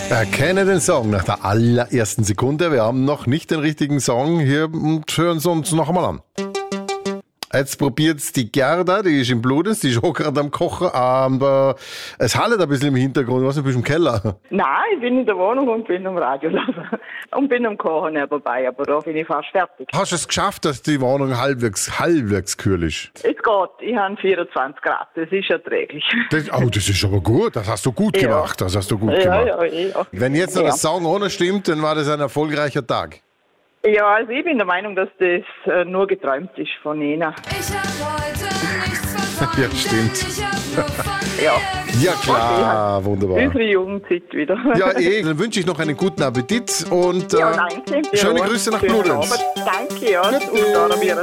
Erkenne den Song nach der allerersten Sekunde. Wir haben noch nicht den richtigen Song hier und hören es uns noch einmal an. Jetzt probiert's die Gerda, die ist im Blut, die ist auch gerade am Kochen, aber es hallt ein bisschen im Hintergrund. Was, du bist im Keller? Nein, ich bin in der Wohnung und bin am Radio hören. Und bin am Kochen nebenbei, aber da bin ich fast fertig. Hast du es geschafft, dass die Wohnung halbwegs kühl ist? Es geht, ich habe 24 Grad, das ist erträglich. Das ist aber gut, das hast du gut gemacht. Das hast du gut gemacht. Ja. Wenn jetzt noch der Song ohne stimmt, dann war das ein erfolgreicher Tag. Ja, also ich bin der Meinung, dass das nur geträumt ist von Ihnen. Ich hab heute nichts versäumt, Ja, stimmt. denn ich hab nur von dir. Ja. Ja klar, wunderbar. Unsere Jugendzeit wieder. Ja, dann wünsche ich noch einen guten Appetit und Ja, danke. schöne Grüße nach Schönen Bludenz. Abend. Danke, ja. Und da